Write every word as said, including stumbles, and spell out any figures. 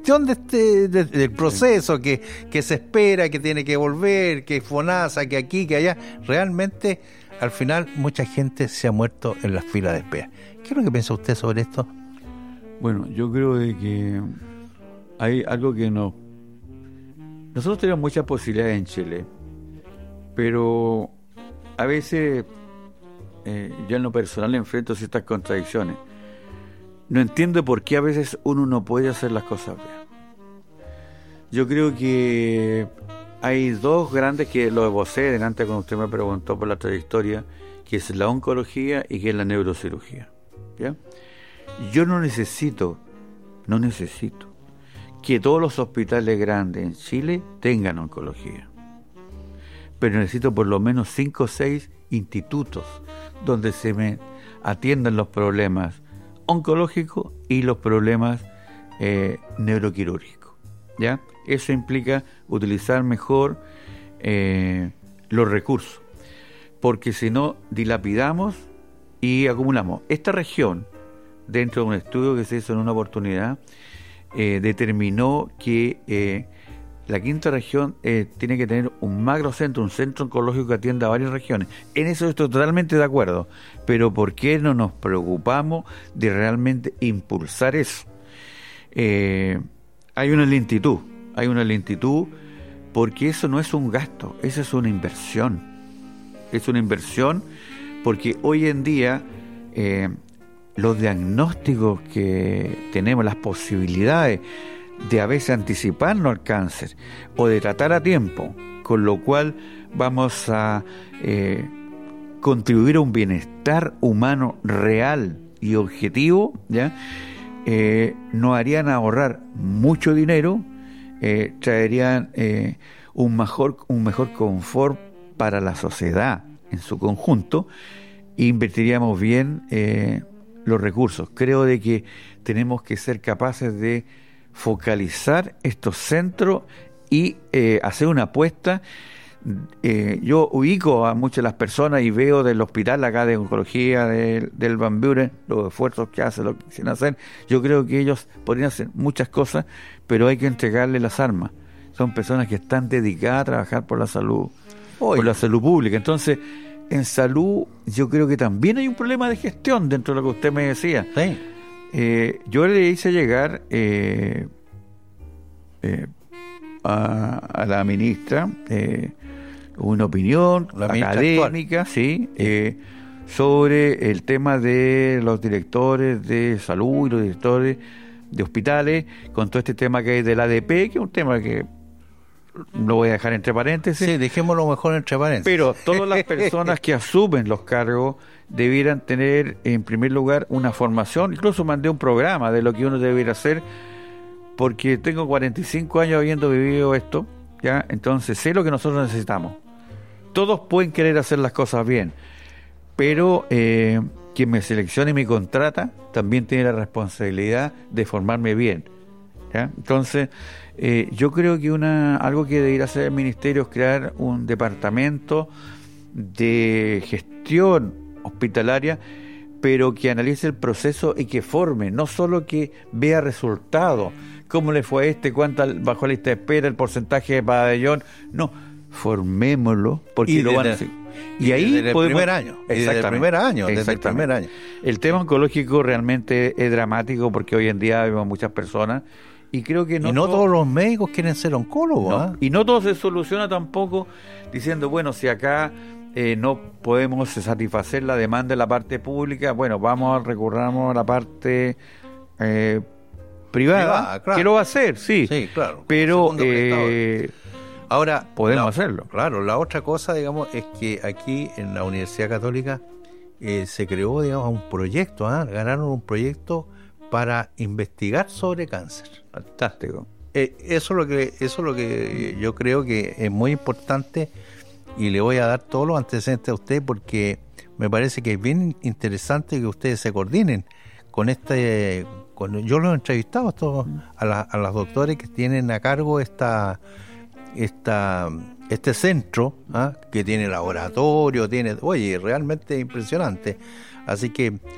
gestión de este de, del proceso, que, que se espera, que tiene que volver, que FONASA, que aquí, que allá. Realmente, al final, mucha gente se ha muerto en las filas de espera. ¿Qué es lo que piensa usted sobre esto? Bueno, yo creo de que hay algo que no... Nosotros tenemos muchas posibilidades en Chile, pero a veces eh, yo en lo personal enfrento ciertas contradicciones. No entiendo por qué a veces uno no puede hacer las cosas bien. Yo creo que hay dos grandes que lo evocé delante cuando usted me preguntó por la trayectoria, que es la oncología y que es la neurocirugía. ¿Ya? Yo no necesito, no necesito que todos los hospitales grandes en Chile tengan oncología, pero necesito por lo menos cinco o seis institutos donde se me atiendan los problemas oncológicos y los problemas eh, neuroquirúrgicos. ¿Ya? Eso implica utilizar mejor eh, los recursos, porque si no dilapidamos y acumulamos. Esta región, dentro de un estudio que se hizo en una oportunidad, eh, determinó que eh, la quinta región eh, tiene que tener un macrocentro, un centro oncológico que atienda a varias regiones. En eso estoy totalmente de acuerdo, pero ¿por qué no nos preocupamos de realmente impulsar eso? Eh, hay una lentitud, hay una lentitud porque eso no es un gasto, eso es una inversión. Es una inversión porque hoy en día eh, los diagnósticos que tenemos, las posibilidades de a veces anticiparnos al cáncer o de tratar a tiempo, con lo cual vamos a eh, contribuir a un bienestar humano real y objetivo, ¿ya? Eh, nos harían ahorrar mucho dinero, eh, traerían eh, un mejor, un mejor confort para la sociedad en su conjunto, e invertiríamos bien eh, los recursos. Creo de que tenemos que ser capaces de focalizar estos centros y eh, hacer una apuesta. Eh, yo ubico a muchas de las personas y veo del hospital acá de oncología de, del Van Buren los esfuerzos que hacen, lo que quieren hacer. Yo creo que ellos podrían hacer muchas cosas, pero hay que entregarle las armas. Son personas que están dedicadas a trabajar por la salud, Oye. por la salud pública. Entonces, en salud yo creo que también hay un problema de gestión dentro de lo que usted me decía. Sí. Eh, yo le hice llegar eh, eh, a, a la ministra eh, una opinión la académica, sí, eh, sobre el tema de los directores de salud y los directores de hospitales, con todo este tema que hay del A D P, que es un tema que lo voy a dejar entre paréntesis. Sí, dejémoslo mejor entre paréntesis. Pero todas las personas que asumen los cargos debieran tener, en primer lugar, una formación. Incluso mandé un programa de lo que uno debería hacer, porque tengo cuarenta y cinco años habiendo vivido esto, ¿ya? Entonces sé lo que nosotros necesitamos. Todos pueden querer hacer las cosas bien, pero eh, quien me seleccione y me contrata también tiene la responsabilidad de formarme bien, ¿ya? Entonces, eh, yo creo que una algo que debería hacer el ministerio es crear un departamento de gestión hospitalaria, pero que analice el proceso y que forme, no solo que vea resultados, cómo le fue a este, cuánta bajó la lista de espera, el porcentaje de pabellón, no, formémoslo, porque y lo van a hacer. Y, y ahí desde podemos, el primer año, desde el primer año, desde el primer año. El tema oncológico realmente es dramático porque hoy en día vemos muchas personas y creo que no, y no todo, todos los médicos quieren ser oncólogos, no, ¿eh? Y no todo se soluciona tampoco diciendo, bueno, si acá eh, no podemos satisfacer la demanda de la parte pública, bueno, vamos a recurramos a la parte eh, privada, privada, claro. Que lo va a hacer, sí, sí, claro, pero eh, ahora podemos la, hacerlo. Claro, la otra cosa, digamos, es que aquí en la Universidad Católica eh, se creó, digamos, un proyecto, ¿eh? Ganaron un proyecto para investigar sobre cáncer. Fantástico. Eh, eso es lo que eso es lo que yo creo que es muy importante, y le voy a dar todos los antecedentes a usted porque me parece que es bien interesante que ustedes se coordinen con este. Con, yo los he entrevistado a, todos, a, la, a las doctores que tienen a cargo esta esta este centro, ¿ah? Que tiene laboratorio, tiene, oye, realmente impresionante. Así que